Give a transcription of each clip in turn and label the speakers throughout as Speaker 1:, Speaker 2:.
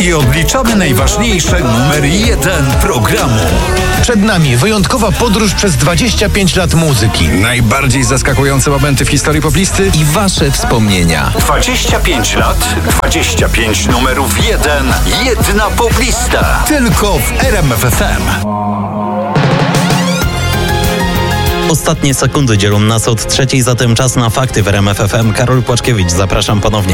Speaker 1: i odliczamy najważniejsze numery 1 programu.
Speaker 2: Przed nami wyjątkowa podróż przez 25 lat muzyki.
Speaker 3: Najbardziej zaskakujące momenty w historii poplisty
Speaker 2: I wasze wspomnienia.
Speaker 1: 25 lat, 25 numerów 1, jedna poplista. Tylko w RMF FM.
Speaker 4: Ostatnie sekundy dzielą nas od trzeciej, zatem czas na fakty w RMF FM. Karol Płaczkiewicz, zapraszam ponownie.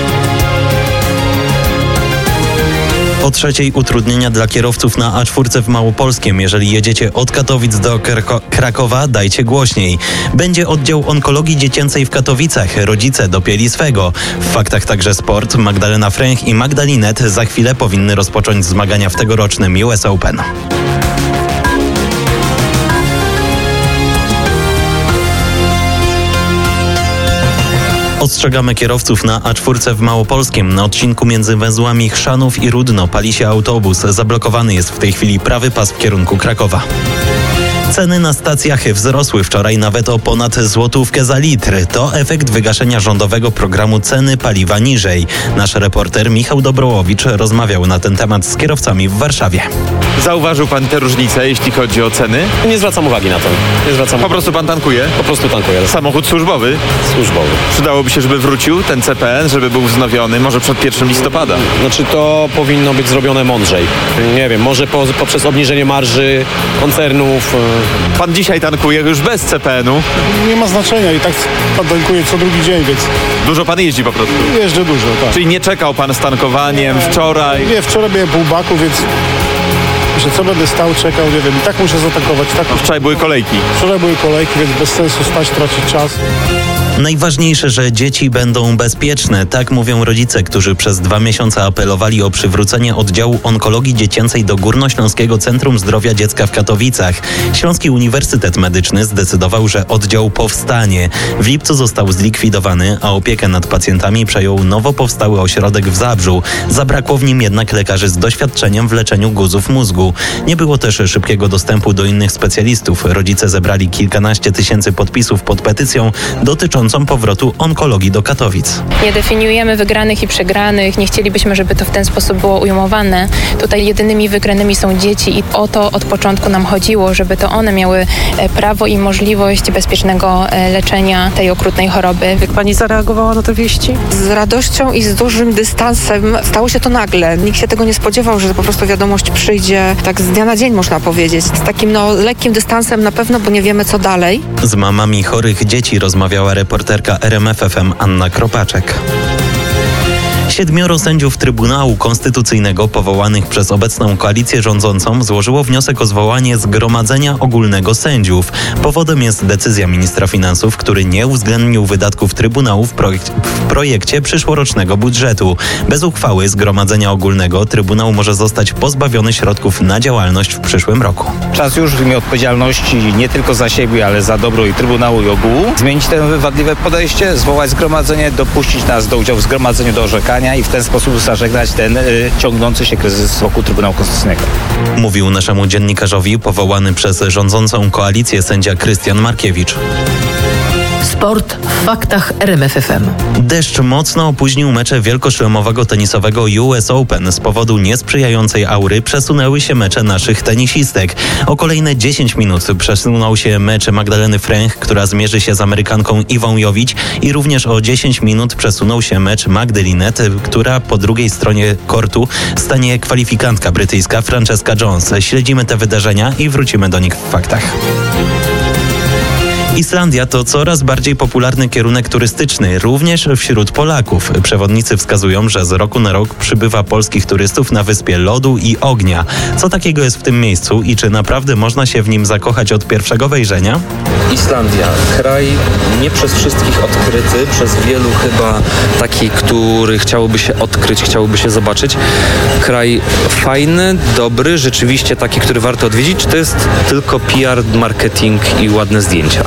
Speaker 4: Po trzeciej utrudnienia dla kierowców na A4 w Małopolskiem. Jeżeli jedziecie od Katowic do Krakowa, dajcie głośniej. Będzie oddział onkologii dziecięcej w Katowicach. Rodzice dopięli swego. W faktach także sport. Magdalena Fręch i Magdalinet za chwilę powinny rozpocząć zmagania w tegorocznym US Open. Ostrzegamy kierowców na A4 w Małopolskiem. Na odcinku między węzłami Chrzanów i Rudno pali się autobus. Zablokowany jest w tej chwili prawy pas w kierunku Krakowa. Ceny na stacjach wzrosły wczoraj nawet o ponad złotówkę za litr. To efekt wygaszenia rządowego programu Ceny paliwa niżej. Nasz reporter Michał Dobrołowicz rozmawiał na ten temat z kierowcami w Warszawie.
Speaker 5: Zauważył pan te różnice, jeśli chodzi o ceny?
Speaker 6: Nie zwracam uwagi na to.
Speaker 5: Po prostu pan tankuje?
Speaker 6: Po prostu tankuję.
Speaker 5: Samochód służbowy?
Speaker 6: Służbowy.
Speaker 5: Przydałoby się, żeby wrócił ten CPN, żeby był wznowiony, może przed 1 listopada.
Speaker 6: Znaczy to powinno być zrobione mądrzej. Nie wiem, może poprzez obniżenie marży koncernów.
Speaker 5: Pan dzisiaj tankuje już bez CPN-u.
Speaker 7: Nie ma znaczenia i tak tankuję co drugi dzień, więc
Speaker 5: Dużo pan jeździ po prostu.
Speaker 7: jeżdżę dużo, tak.
Speaker 5: Czyli nie czekał pan z tankowaniem wczoraj?
Speaker 7: Nie, wczoraj miałem pół baku, więc myślę, co będę stał, czekał, nie wiem, i tak muszę zatankować. Tak.
Speaker 5: Wczoraj były kolejki.
Speaker 7: Wczoraj były kolejki, więc bez sensu stać, tracić czas.
Speaker 4: Najważniejsze, że dzieci będą bezpieczne. Tak mówią rodzice, którzy przez 2 miesiące apelowali o przywrócenie oddziału onkologii dziecięcej do Górnośląskiego Centrum Zdrowia Dziecka w Katowicach. Śląski Uniwersytet Medyczny zdecydował, że oddział powstanie. W lipcu został zlikwidowany, a opiekę nad pacjentami przejął nowo powstały ośrodek w Zabrzu. Zabrakło w nim jednak lekarzy z doświadczeniem w leczeniu guzów mózgu. Nie było też szybkiego dostępu do innych specjalistów. Rodzice zebrali kilkanaście tysięcy podpisów pod petycją dotyczącą powrotu onkologii do Katowic.
Speaker 8: Nie definiujemy wygranych i przegranych, nie chcielibyśmy, żeby to w ten sposób było ujmowane. Tutaj jedynymi wygranymi są dzieci i o to od początku nam chodziło, żeby to one miały prawo i możliwość bezpiecznego leczenia tej okrutnej choroby.
Speaker 9: Jak pani zareagowała na te wieści?
Speaker 10: Z radością i z dużym dystansem. Stało się to nagle. Nikt się tego nie spodziewał, że po prostu wiadomość przyjdzie tak z dnia na dzień, można powiedzieć. Z takim lekkim dystansem na pewno, bo nie wiemy co dalej.
Speaker 4: Z mamami chorych dzieci rozmawiała reporterka RMF FM Anna Kropaczek. 7 sędziów Trybunału Konstytucyjnego powołanych przez obecną koalicję rządzącą złożyło wniosek o zwołanie Zgromadzenia Ogólnego Sędziów. Powodem jest decyzja ministra finansów, który nie uwzględnił wydatków Trybunału w projekcie przyszłorocznego budżetu. Bez uchwały Zgromadzenia Ogólnego Trybunał może zostać pozbawiony środków na działalność w przyszłym roku.
Speaker 11: Czas już w imię odpowiedzialności nie tylko za siebie, ale za dobro i Trybunału i ogółu zmienić to wadliwe podejście, zwołać zgromadzenie, dopuścić nas do udziału w zgromadzeniu do orzekania i w ten sposób zażegnać ten ciągnący się kryzys wokół Trybunału Konstytucyjnego.
Speaker 4: Mówił naszemu dziennikarzowi powołany przez rządzącą koalicję sędzia Krystian Markiewicz.
Speaker 9: Sport w faktach RMF FM.
Speaker 4: Deszcz mocno opóźnił mecze wielkoszlemowego tenisowego US Open. Z powodu niesprzyjającej aury przesunęły się mecze naszych tenisistek. O kolejne 10 minut przesunął się mecz Magdaleny Fręch, która zmierzy się z Amerykanką Iwą Jowić, i również o 10 minut przesunął się mecz Magdalinet, która po drugiej stronie kortu stanie kwalifikantka brytyjska Francesca Jones. Śledzimy te wydarzenia i wrócimy do nich w faktach. Islandia to coraz bardziej popularny kierunek turystyczny, również wśród Polaków. Przewodnicy wskazują, że z roku na rok przybywa polskich turystów na wyspie lodu i ognia. Co takiego jest w tym miejscu i czy naprawdę można się w nim zakochać od pierwszego wejrzenia?
Speaker 12: Islandia, kraj nie przez wszystkich odkryty, przez wielu chyba taki, który chciałoby się odkryć, chciałoby się zobaczyć. Kraj fajny, dobry, rzeczywiście taki, który warto odwiedzić, czy to jest tylko PR, marketing i ładne zdjęcia?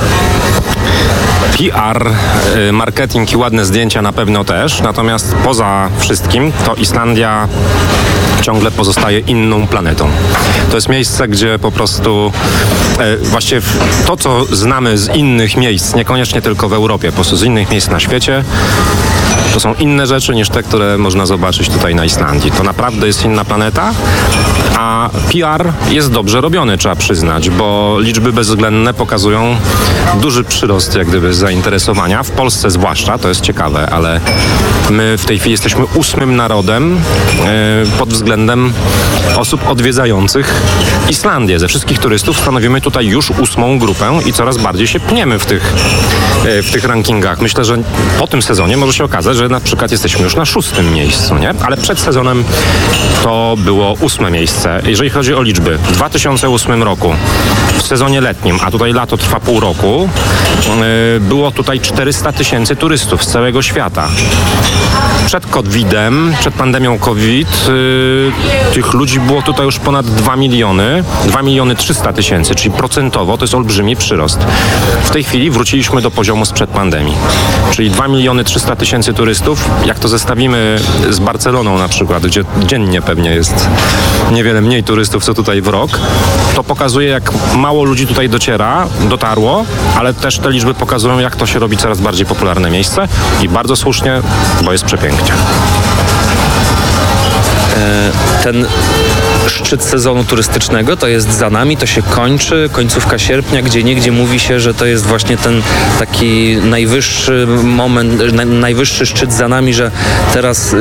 Speaker 13: PR, marketing i ładne zdjęcia na pewno też, natomiast poza wszystkim to Islandia ciągle pozostaje inną planetą. To jest miejsce, gdzie po prostu właściwie to, co znamy z innych miejsc, niekoniecznie tylko w Europie, po prostu z innych miejsc na świecie, To są inne rzeczy niż te, które można zobaczyć tutaj na Islandii. To naprawdę jest inna planeta, a PR jest dobrze robiony, trzeba przyznać, bo liczby bezwzględne pokazują duży przyrost jak gdyby zainteresowania. W Polsce zwłaszcza, to jest ciekawe, ale my w tej chwili jesteśmy 8. narodem pod względem osób odwiedzających Islandię. Ze wszystkich turystów stanowimy tutaj już 8. grupę i coraz bardziej się pniemy w tych rankingach. Myślę, że po tym sezonie może się okazać, że na przykład jesteśmy już na 6. miejscu, nie? Ale przed sezonem to było 8. miejsce. Jeżeli chodzi o liczby, w 2008 roku w sezonie letnim, a tutaj lato trwa pół roku, było tutaj 400 000 turystów z całego świata. Przed COVID-em, przed pandemią COVID, tych ludzi było tutaj już ponad 2 miliony, 300 000, czyli procentowo to jest olbrzymi przyrost. W tej chwili wróciliśmy do poziomu sprzed pandemii, czyli 2 300 000 turystów. Jak to zestawimy z Barceloną na przykład, gdzie dziennie pewnie jest niewiele mniej turystów, co tutaj w rok, to pokazuje, jak mało ludzi tutaj dotarło, ale też te liczby pokazują, jak to się robi coraz bardziej popularne miejsce i bardzo słusznie, bo jest przepięknie.
Speaker 12: Ten szczyt sezonu turystycznego to jest za nami, to się kończy, końcówka sierpnia, gdzieniegdzie mówi się, że to jest właśnie ten taki najwyższy moment, najwyższy szczyt za nami, że teraz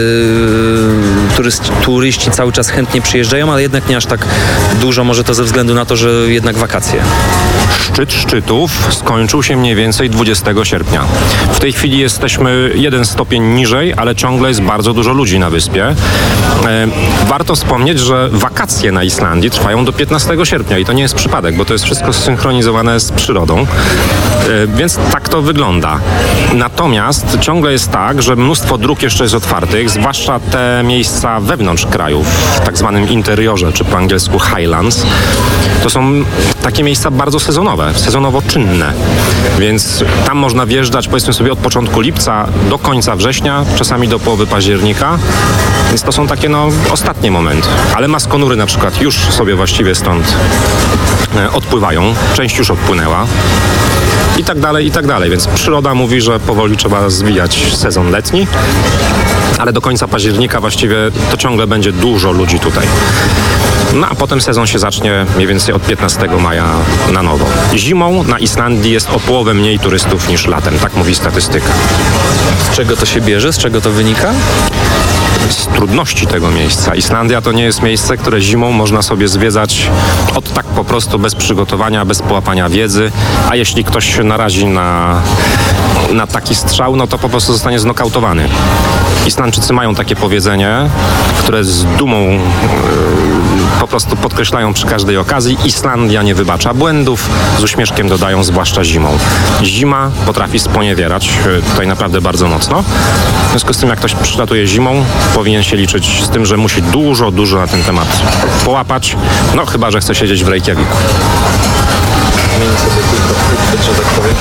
Speaker 12: turyści cały czas chętnie przyjeżdżają, ale jednak nie aż tak dużo, może to ze względu na to, że jednak wakacje.
Speaker 13: Szczyt szczytów skończył się mniej więcej 20 sierpnia. W tej chwili jesteśmy 1 stopień niżej, ale ciągle jest bardzo dużo ludzi na wyspie. Warto wspomnieć, że wakacje na Islandii trwają do 15 sierpnia i to nie jest przypadek, bo to jest wszystko zsynchronizowane z przyrodą, więc tak to wygląda. Natomiast ciągle jest tak, że mnóstwo dróg jeszcze jest otwartych, zwłaszcza te miejsca wewnątrz kraju, w tak zwanym interiorze, czy po angielsku Highlands. To są takie miejsca bardzo sezonowo czynne, więc tam można wjeżdżać, powiedzmy sobie, od początku lipca do końca września, czasami do połowy października, więc to są takie ostatnie momenty. Ale maskonury na przykład już sobie właściwie stąd odpływają, część już odpłynęła i tak dalej, więc przyroda mówi, że powoli trzeba zwijać sezon letni, ale do końca października właściwie to ciągle będzie dużo ludzi tutaj. No a potem sezon się zacznie mniej więcej od 15 maja na nowo. Zimą na Islandii jest o połowę mniej turystów niż latem, tak mówi statystyka.
Speaker 12: Z czego to się bierze? Z czego to wynika?
Speaker 13: Z trudności tego miejsca. Islandia to nie jest miejsce, które zimą można sobie zwiedzać od tak po prostu bez przygotowania, bez połapania wiedzy, a jeśli ktoś się narazi na taki strzał, no to po prostu zostanie znokautowany. Islandczycy mają takie powiedzenie, które z dumą po prostu podkreślają przy każdej okazji: Islandia nie wybacza błędów, z uśmieszkiem dodają, zwłaszcza zimą. Zima potrafi sponiewierać tutaj naprawdę bardzo mocno. W związku z tym, jak ktoś przylatuje zimą, powinien się liczyć z tym, że musi dużo na ten temat połapać, no chyba że chce siedzieć w Reykjaviku.
Speaker 12: Zmienię sobie tylko, że tak powiem,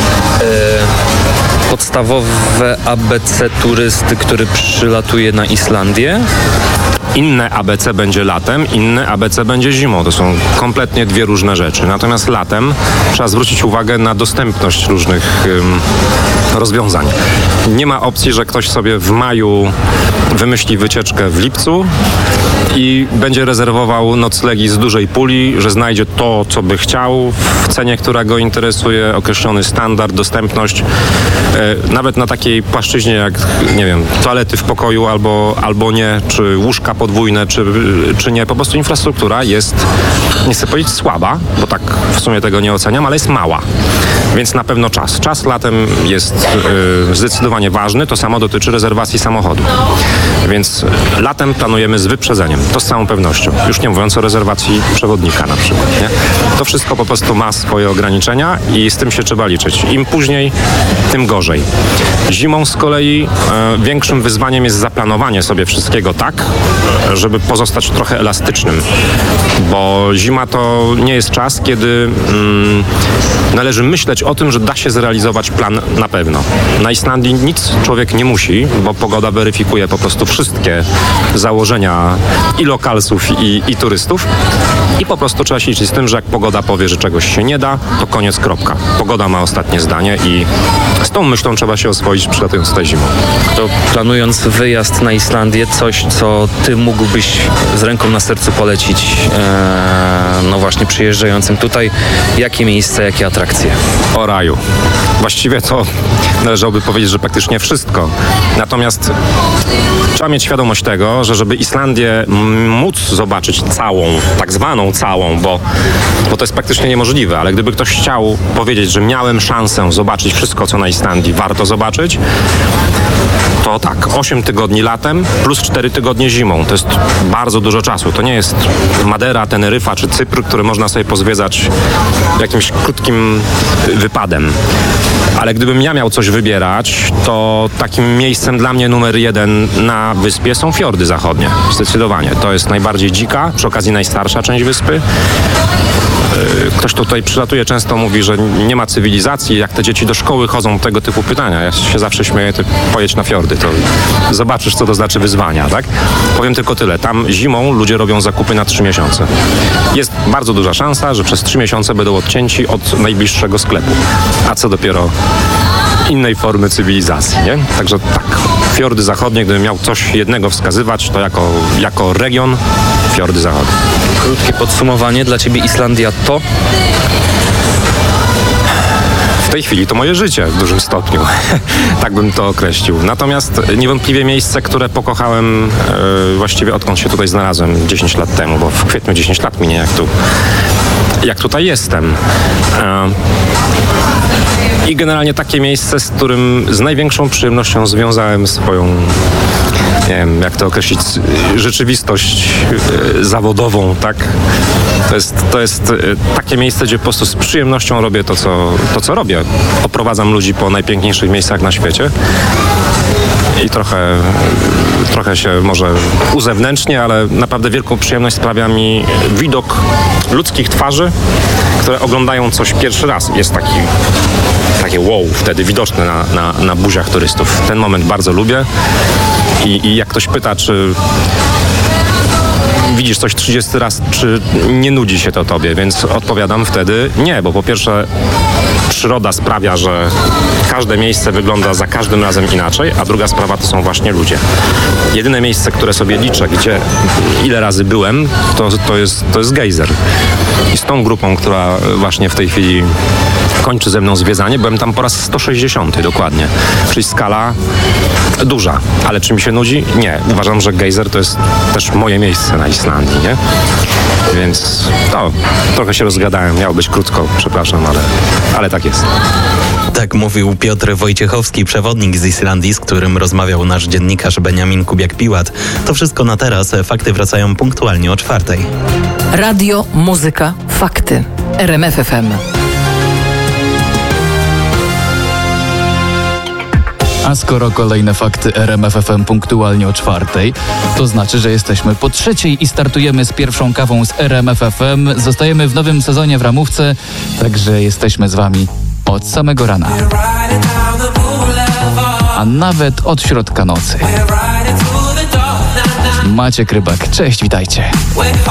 Speaker 12: podstawowe ABC turysty, który przylatuje na Islandię.
Speaker 13: Inne ABC będzie latem, inne ABC będzie zimą. To są kompletnie dwie różne rzeczy. Natomiast latem trzeba zwrócić uwagę na dostępność różnych rozwiązań. Nie ma opcji, że ktoś sobie w maju wymyśli wycieczkę w lipcu i będzie rezerwował noclegi z dużej puli, że znajdzie to, co by chciał, w cenie, która go interesuje, określony standard, dostępność. Nawet na takiej płaszczyźnie jak, nie wiem, toalety w pokoju albo nie, czy łóżka podwójne, czy nie. Po prostu infrastruktura jest, nie chcę powiedzieć słaba, bo tak w sumie tego nie oceniam, ale jest mała. Więc na pewno czas. Czas latem jest zdecydowanie ważny. To samo dotyczy rezerwacji samochodu. Więc latem planujemy z wyprzedzeniem. To z całą pewnością. Już nie mówiąc o rezerwacji przewodnika na przykład. Nie? To wszystko po prostu ma swoje ograniczenia i z tym się trzeba liczyć. Im później, tym gorzej. Zimą z kolei większym wyzwaniem jest zaplanowanie sobie wszystkiego tak, żeby pozostać trochę elastycznym. Bo zima to nie jest czas, kiedy należy myśleć o tym, że da się zrealizować plan na pewno. Na Islandii nic człowiek nie musi, bo pogoda weryfikuje po prostu wszystkie założenia i lokalsów, i turystów. I po prostu trzeba się liczyć z tym, że jak pogoda powie, że czegoś się nie da, to koniec, kropka. Pogoda ma ostatnie zdanie i Z tą myślą trzeba się oswoić, przylatując tutaj zimą.
Speaker 12: To planując wyjazd na Islandię, coś, co ty mógłbyś z ręką na sercu polecić, no właśnie przyjeżdżającym tutaj, jakie miejsca, jakie atrakcje?
Speaker 13: O raju. Właściwie to należałoby powiedzieć, że praktycznie wszystko. Natomiast trzeba mieć świadomość tego, że żeby Islandię móc zobaczyć całą, tak zwaną całą, bo to jest praktycznie niemożliwe, ale gdyby ktoś chciał powiedzieć, że miałem szansę zobaczyć wszystko, co na Islandii warto zobaczyć, to tak, 8 tygodni latem plus 4 tygodnie zimą. To jest bardzo dużo czasu. To nie jest Madera, Teneryfa czy Cypr, które można sobie pozwiedzać jakimś krótkim wypadem. Ale gdybym ja miał coś wybierać, to takim miejscem dla mnie numer 1 na wyspie są fiordy zachodnie. Zdecydowanie. To jest najbardziej dzika, przy okazji najstarsza część wyspy. Ktoś tutaj przylatuje, często mówi, że nie ma cywilizacji. Jak te dzieci do szkoły chodzą, tego typu pytania. Ja się zawsze śmieję, ty pojedź na fiordy, to zobaczysz, co to znaczy wyzwania, tak? Powiem tylko tyle. Tam zimą ludzie robią zakupy na 3 miesiące. Jest bardzo duża szansa, że przez 3 miesiące będą odcięci od najbliższego sklepu. A co dopiero innej formy cywilizacji, nie? Także tak, fiordy zachodnie, gdybym miał coś jednego wskazywać, to jako region fiordy zachodnie.
Speaker 12: Krótkie podsumowanie. Dla ciebie Islandia to?
Speaker 13: W tej chwili to moje życie w dużym stopniu. Tak bym to określił. Natomiast niewątpliwie miejsce, które pokochałem właściwie odkąd się tutaj znalazłem 10 lat temu, bo w kwietniu 10 lat minie, jak tutaj jestem. I generalnie takie miejsce, z którym z największą przyjemnością związałem swoją, nie wiem, jak to określić, rzeczywistość zawodową, tak? To jest takie miejsce, gdzie po prostu z przyjemnością robię to, co robię. Oprowadzam ludzi po najpiękniejszych miejscach na świecie. I trochę się może uzewnętrznie, ale naprawdę wielką przyjemność sprawia mi widok ludzkich twarzy, które oglądają coś pierwszy raz. Jest takie wow wtedy widoczne na buziach turystów. Ten moment bardzo lubię i jak ktoś pyta, czy widzisz coś 30 raz, czy nie nudzi się to tobie, więc odpowiadam wtedy nie, bo po pierwsze przyroda sprawia, że każde miejsce wygląda za każdym razem inaczej, a druga sprawa to są właśnie ludzie. Jedyne miejsce, które sobie liczę, gdzie ile razy byłem, to jest gejzer. I z tą grupą, która właśnie w tej chwili kończy ze mną zwiedzanie, byłem tam po raz 160 dokładnie. Czyli skala duża. Ale czy mi się nudzi? Nie. Uważam, że gejzer to jest też moje miejsce na Islandii, nie? Więc trochę się rozgadałem. Miało być krótko, przepraszam, ale tak jest.
Speaker 4: Tak mówił Piotr Wojciechowski, przewodnik z Islandii, z którym rozmawiał nasz dziennikarz Beniamin Kubiak-Piłat. To wszystko na teraz. Fakty wracają punktualnie o 4:00.
Speaker 9: Radio, muzyka, fakty. RMF FM.
Speaker 14: A skoro kolejne fakty RMF FM punktualnie o 4:00, to znaczy, że jesteśmy po 3:00 i startujemy z pierwszą kawą z RMF FM. Zostajemy w nowym sezonie w ramówce, także jesteśmy z wami od samego rana. A nawet od środka nocy. Maciek Rybak, cześć, witajcie.